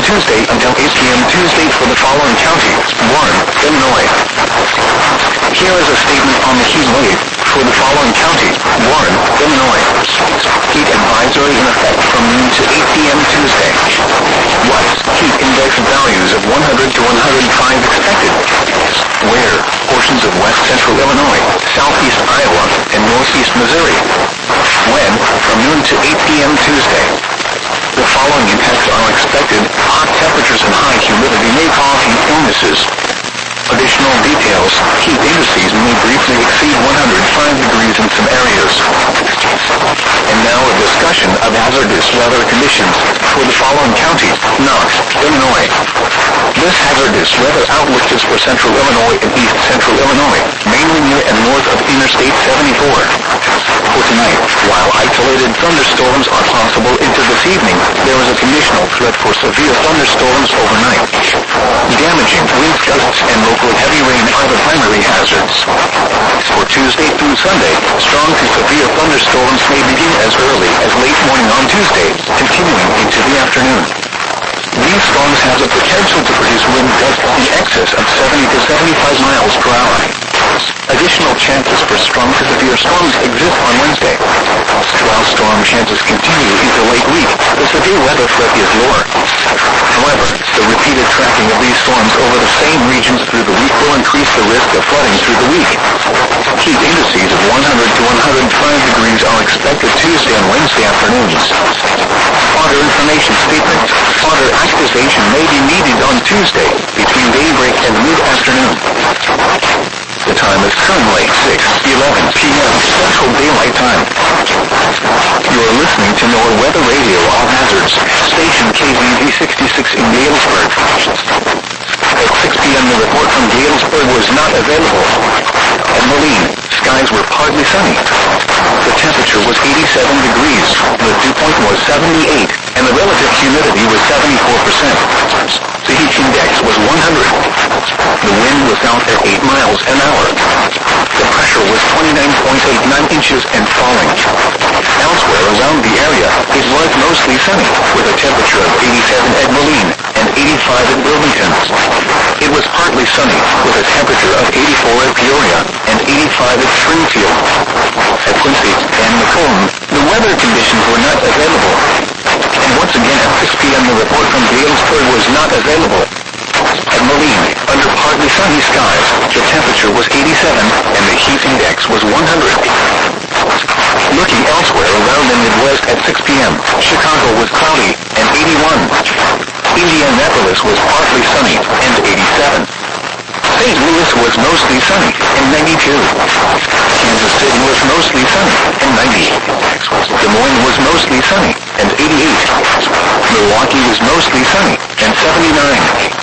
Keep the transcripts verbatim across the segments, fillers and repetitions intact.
Tuesday until eight p m Tuesday for the following counties: Warren, Illinois. Here is a statement on the heat wave for the following counties: Warren, Illinois. Heat advisory in effect from noon to eight p m Tuesday. What? Heat index values of one hundred to one hundred five expected. Where? Portions of west central Illinois, southeast Iowa, and northeast Missouri. When? From noon to eight p m Tuesday. The following impacts are expected: hot temperatures and high humidity may cause heat illnesses. Additional details: heat indices may briefly exceed one hundred five degrees in some areas. And now a discussion of hazardous weather conditions for the following counties: Knox, Illinois. This hazardous weather outlook is for central Illinois and east central Illinois, mainly near and north of Interstate seventy-four. For tonight, while isolated thunderstorms are possible into this evening, there is a conditional threat for severe thunderstorms overnight. Damaging wind gusts and local heavy rain are the primary hazards. For Tuesday through Sunday, strong to severe thunderstorms may begin as early as late morning on Tuesday, continuing into the afternoon. These storms have the potential to produce wind gusts in excess of seventy to seventy-five miles per hour. Additional chances for strong to severe storms exist on Wednesday. While storm chances continue into late week, the severe weather threat is lower. However, the repeated tracking of these storms over the same regions through the week will increase the risk of flooding through the week. Heat indices of one hundred to one hundred five degrees are expected Tuesday and Wednesday afternoons. Fodder information statement: fodder activation may be needed on Tuesday between daybreak and mid-afternoon. The time is currently six eleven p m Central Daylight Time. You are listening to NOAA Weather Radio All Hazards, station K Z Z sixty-six in Galesburg. At six p m the report from Galesburg was not available. At Moline, skies were partly sunny. The temperature was eighty-seven degrees, the dew point was seventy-eight, and the relative humidity was seventy-four percent. The heat index was one hundred. The wind was out at eight miles an hour. The pressure was twenty-nine point eight nine inches and falling. Elsewhere around the area, it was mostly sunny, with a temperature of eighty-seven at Moline and eighty-five at Wilmington. It was partly sunny, with a temperature of eighty-four at Peoria and eighty-five at Springfield. At Quincy and Macomb, the weather conditions were not available. And once again at six p m the report from Galesburg was not available. At Moline, under partly sunny skies, the temperature was eighty-seven and the heat index was one hundred. Looking elsewhere around the Midwest at six p m, Chicago was cloudy and eighty-one. Indianapolis was partly sunny and eighty-seven. Saint Louis was mostly sunny and ninety-two. Kansas City was mostly sunny and ninety. Des Moines was mostly sunny and eighty-eight. Milwaukee was mostly sunny and seventy-nine.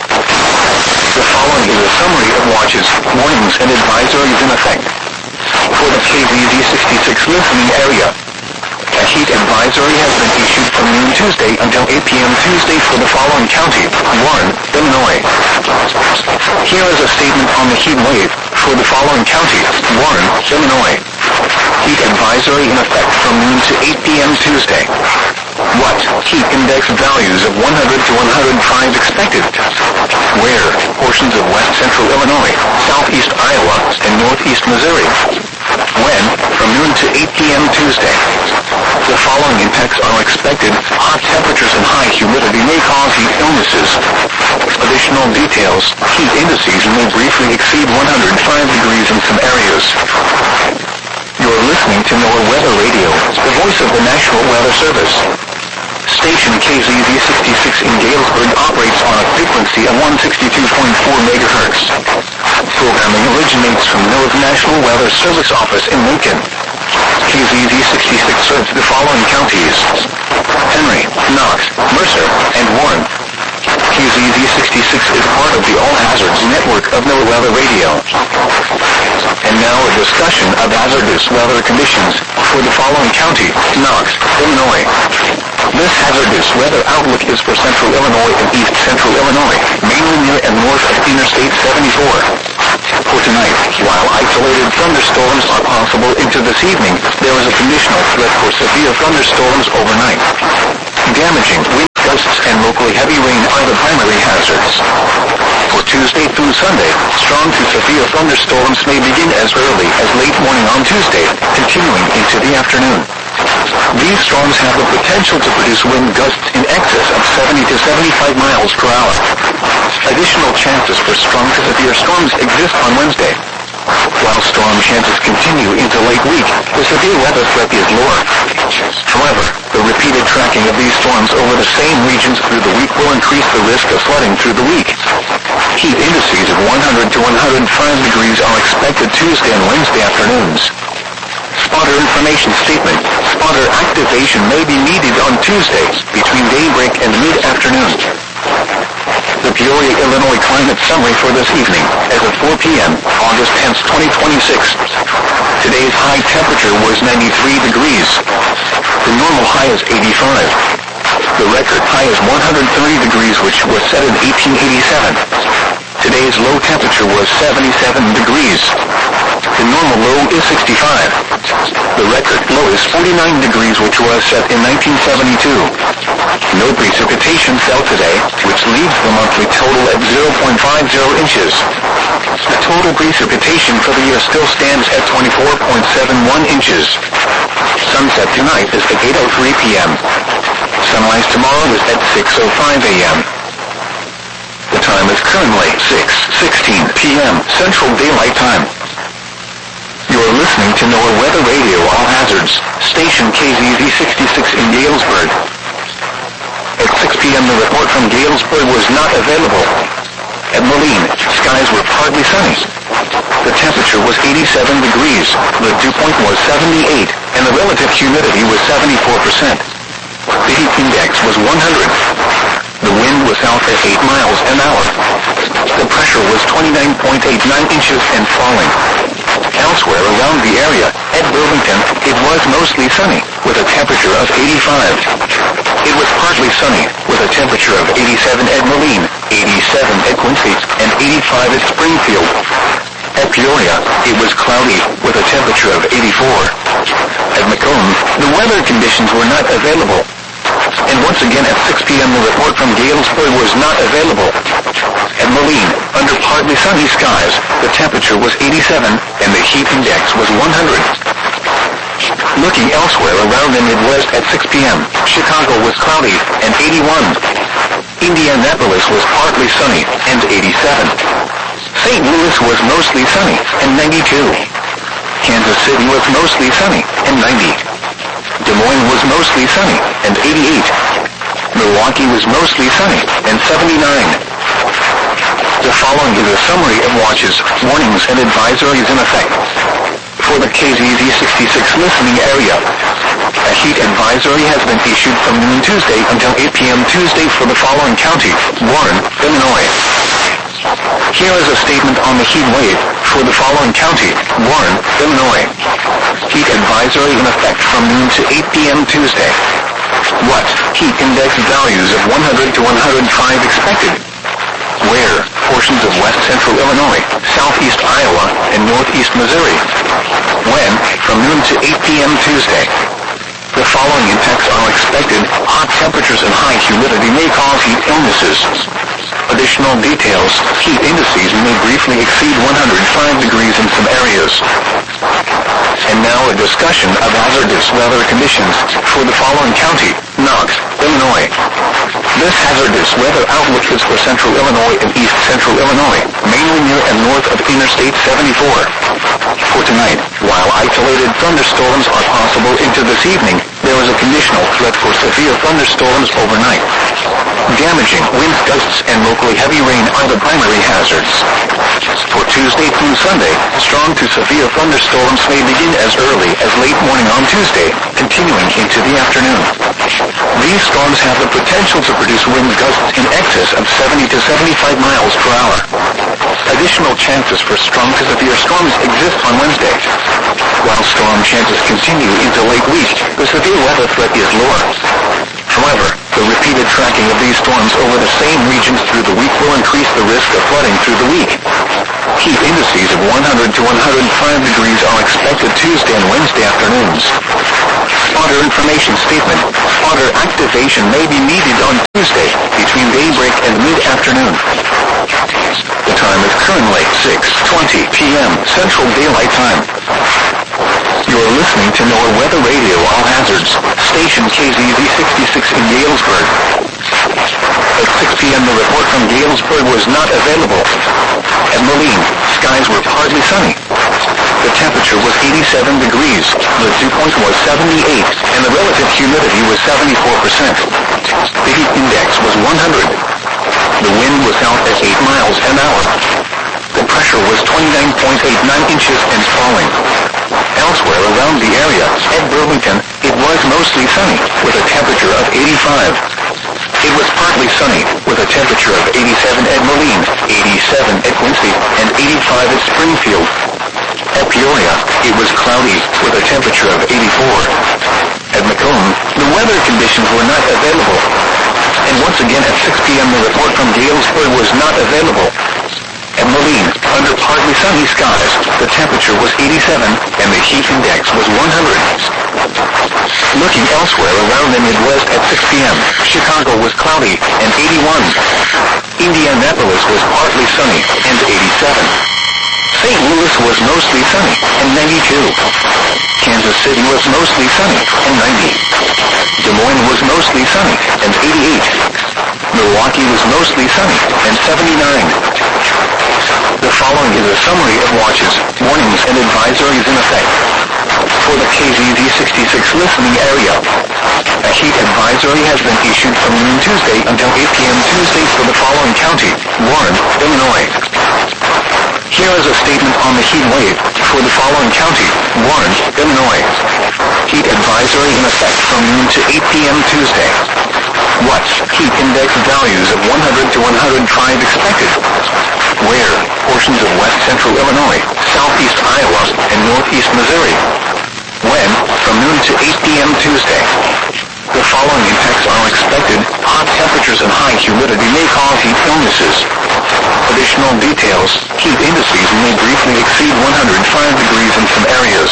The following is a summary of watches, warnings, and advisories in effect. For the K Z Z sixty-six listening area, a heat advisory has been issued from noon Tuesday until eight p m Tuesday for the following county: Warren, Illinois. Here is a statement on the heat wave for the following county: Warren, Illinois. Heat advisory in effect from noon to eight p m Tuesday. What? Heat index values of one hundred to one hundred five expected. Where? Portions of west central Illinois, southeast Iowa, and northeast Missouri. When? From noon to eight p m Tuesday. The following impacts are expected: hot temperatures and high humidity may cause heat illnesses. Additional details: heat indices may briefly exceed one hundred five degrees in some areas. You are listening to NOAA Weather Radio, the voice of the National Weather Service. Station K Z Z sixty-six in Galesburg operates on a frequency of one sixty-two point four megahertz. Programming originates from NOAA's National Weather Service office in Lincoln. K Z Z sixty-six serves the following counties: Henry, Knox, Mercer, and Warren. K Z Z sixty-six is part of the All Hazards network of NOAA Weather Radio. And now a discussion of hazardous weather conditions for the following county: Knox, Illinois. This hazardous weather outlook is for central Illinois and east central Illinois, mainly near and north of Interstate seventy-four. For tonight, while isolated thunderstorms are possible into this evening, there is a conditional threat for severe thunderstorms overnight. Damaging wind gusts, and locally heavy rain are the primary hazards. For Tuesday through Sunday, strong to severe thunderstorms may begin as early as late morning on Tuesday, continuing into the afternoon. These storms have the potential to produce wind gusts in excess of seventy to seventy-five miles per hour. Additional chances for strong to severe storms exist on Wednesday. While storm chances continue into late week, the severe weather threat is lower. However, the repeated tracking of these storms over the same regions through the week will increase the risk of flooding through the week. Heat indices of one hundred to one hundred five degrees are expected Tuesday and Wednesday afternoons. Spotter information statement. Spotter activation may be needed on Tuesday between daybreak and mid-afternoon. The Peoria, Illinois climate summary for this evening, as of four p.m., August tenth, twenty twenty-six. Today's high temperature was ninety-three degrees. The normal high is eighty-five. The record high is one hundred thirty degrees, which was set in eighteen eighty-seven. Today's low temperature was seventy-seven degrees. The normal low is sixty-five. The record low is forty-nine degrees, which was set in nineteen seventy-two. No precipitation fell today, which leaves the monthly total at zero point five zero inches. The total precipitation for the year still stands at twenty-four point seven one inches. Sunset tonight is at eight oh three p.m. Sunrise tomorrow is at six oh five a.m. The time is currently six sixteen p.m. Central Daylight Time. You are listening to NOAA Weather Radio All Hazards, station K Z Z sixty-six in Galesburg. At six p.m. the report from Galesburg was not available. At Moline, skies were partly sunny. The temperature was eighty-seven degrees, the dew point was seventy-eight, and the relative humidity was seventy-four percent. The heat index was one hundred. The wind was south at eight miles an hour. The pressure was twenty-nine point eight nine inches and falling. Elsewhere around the area, at Burlington, it was mostly sunny, with a temperature of eighty-five. It was partly sunny, with a temperature of eighty-seven at Moline, eighty-seven at Quincy, and eighty-five at Springfield. At Peoria, it was cloudy, with a temperature of eighty-four. At Macomb, the weather conditions were not available. And once again at six p.m. the report from Galesburg was not available. At Moline, under partly sunny skies, the temperature was eighty-seven and the heat index was one hundred. Looking elsewhere around the Midwest at six p.m., Chicago was cloudy and eighty-one. Indianapolis was partly sunny and eighty-seven. Saint Louis was mostly sunny and ninety-two. Kansas City was mostly sunny and ninety. Des Moines was mostly sunny and eighty-eight. Milwaukee was mostly sunny and seventy-nine. The following is a summary of watches, warnings, and advisories in effect. For the K Z Z sixty-six listening area, a heat advisory has been issued from noon Tuesday until eight p.m. Tuesday for the following county: Warren, Illinois. Here is a statement on the heat wave for the following county: Warren, Illinois. Heat advisory in effect from noon to eight p.m. Tuesday. What? Heat index values of one hundred to one hundred five expected. Where? Portions of west central Illinois, southeast Iowa, and northeast Missouri. When? From noon to eight p.m. Tuesday. The following impacts are expected: hot temperatures and high humidity may cause heat illnesses. Additional details: heat indices may briefly exceed one hundred five degrees in some areas. And now a discussion of hazardous weather conditions for the following county: Knox, Illinois. This hazardous weather outlook is for central Illinois and east central Illinois, mainly near and north of Interstate seventy-four. For tonight, while isolated thunderstorms are possible into this evening, there is a conditional threat for severe thunderstorms overnight. Damaging wind gusts and locally heavy rain are the primary hazards. For Tuesday through Sunday, strong to severe thunderstorms may begin as early as late morning on Tuesday, continuing into the afternoon. These storms have the potential to produce wind gusts in excess of seventy to seventy-five miles per hour. Additional chances for strong to severe storms exist on Wednesday. While storm chances continue into late week, the severe weather threat is lower. However, the repeated tracking of these storms over the same regions through the week will increase the risk of flooding through the week. Heat indices of one hundred to one hundred five degrees are expected Tuesday and Wednesday afternoons. Spotter information statement. Spotter activation may be needed on Tuesday Tuesday, between daybreak and mid-afternoon. The time is currently six twenty p.m. Central Daylight Time. You're listening to NOAA Weather Radio All Hazards, station K Z Z sixty-six in Galesburg. At six p.m. the report from Galesburg was not available. At Moline, skies were partly sunny. The temperature was eighty-seven degrees, the dew point was seventy-eight, and the relative humidity was seventy-four percent. The heat index was one hundred. The wind was out at eight miles an hour. The pressure was twenty-nine point eight nine inches and falling. Elsewhere around the area, at Burlington, it was mostly sunny, with a temperature of eighty-five. It was partly sunny, with a temperature of eighty-seven at Moline, eighty-seven at Quincy, and eighty-five at Springfield. At Peoria, it was cloudy, with a temperature of eighty-four. At Macomb, the weather conditions were not available. And once again at six p.m. the report from Galesburg was not available. At Moline, under partly sunny skies, the temperature was eighty-seven, and the heat index was one hundred. Looking elsewhere around the Midwest at six p.m., Chicago was cloudy, and eighty-one. Indianapolis was partly sunny, and eighty-seven. Saint Louis was mostly sunny, and ninety-two. Kansas City was mostly sunny, and ninety. Des Moines was mostly sunny, and eighty-eight. Milwaukee was mostly sunny, and seventy-nine. The following is a summary of watches, warnings, and advisories in effect. For the K Z Z sixty-six listening area, a heat advisory has been issued from noon Tuesday until eight p.m. Tuesday for the following county: Warren, Illinois. Here is a statement on the heat wave for the following county: Warren, Illinois. Heat advisory in effect from noon to eight p.m. Tuesday. What heat index values of one hundred to one hundred five expected? Where? Portions of west central Illinois, southeast Iowa, and northeast Missouri. When? From noon to eight p.m. Tuesday. The following impacts are expected: hot temperatures and high humidity may cause heat illnesses. Additional details: heat indices may briefly exceed one hundred five degrees in some areas.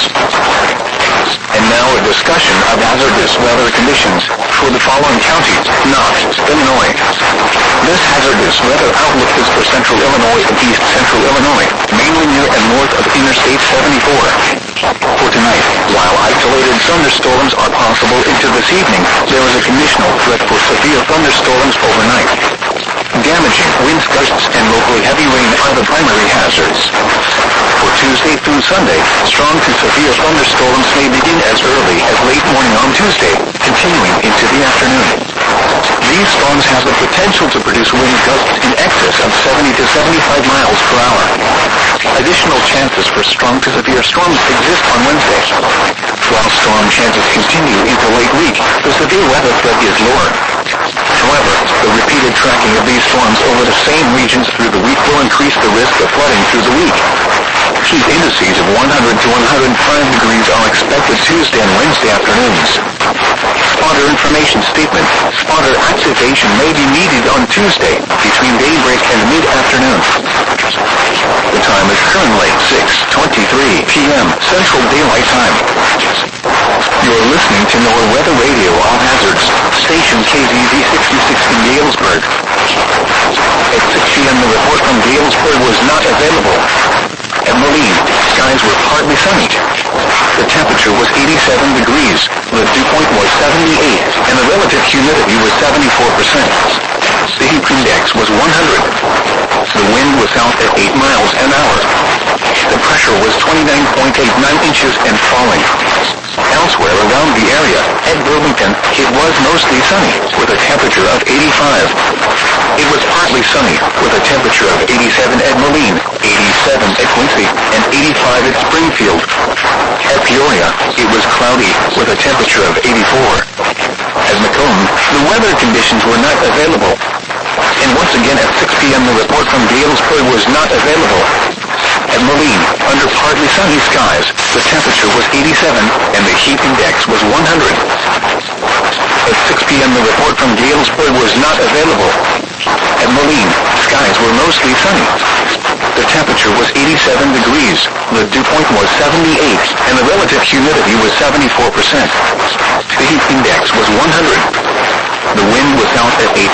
And now a discussion of hazardous weather conditions for the following county: Knox, Illinois. This hazardous weather outlook is for central Illinois and east central Illinois, mainly near and north of Interstate seventy-four. For tonight, while isolated thunderstorms are possible into this evening, there is a conditional threat for severe thunderstorms overnight. Damaging winds, gusts, and locally heavy rain are the primary hazards. For Tuesday through Sunday, strong to severe thunderstorms may begin as early as late morning on Tuesday, continuing into the afternoon. These storms have the potential to produce wind gusts in excess of seventy to seventy-five miles per hour. Additional chances for strong to severe storms exist on Wednesday. While storm chances continue into late week, the severe weather threat is lower. However, the repeated tracking of these storms over the same regions through the week will increase the risk of flooding through the week. Heat indices of one hundred to one hundred five degrees are expected Tuesday and Wednesday afternoons. Spotter information statement: spotter activation may be needed on Tuesday between daybreak and mid-afternoon. The time is currently six twenty-three p.m. Central Daylight Time. You're listening to NOAA Weather Radio All Hazards, station K Z Z sixty-six in Galesburg. At six p.m. the report from Galesburg was not available. At Moline, skies were partly sunny. The temperature was eighty-seven degrees, the dew point was seventy-eight, and the relative humidity was seventy-four percent. The heat index was one hundred. The wind was out at eight miles an hour. The pressure was twenty-nine point eight nine inches and falling. Elsewhere around the area, at Burlington, it was mostly sunny, with a temperature of eighty-five. It was partly sunny, with a temperature of eighty-seven at Moline, eighty-seven at Quincy, and eighty-five at Springfield. At Peoria, it was cloudy, with a temperature of eighty-four. At Macomb, the weather conditions were not available. And once again at six p.m. the report from Galesburg was not available. At Moline, under partly sunny skies, the temperature was eighty-seven, and the heat index was one hundred. At six p.m. the report from Galesburg was not available. At Moline, skies were mostly sunny. The temperature was eighty-seven degrees, the dew point was seventy-eight, and the relative humidity was seventy-four percent. The heat index was one hundred. The wind was out at eight